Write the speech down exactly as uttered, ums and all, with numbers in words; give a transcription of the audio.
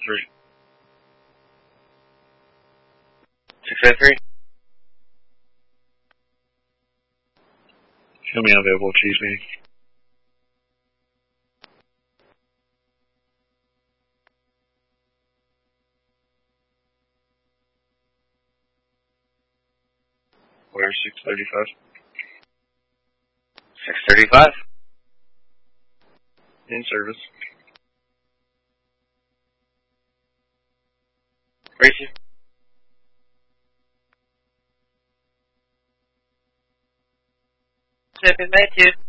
three. six eight three. Show me unavailable, choose me. Where's six thirty-five? six thirty-five. In service. Gracie. Seven, Matthew.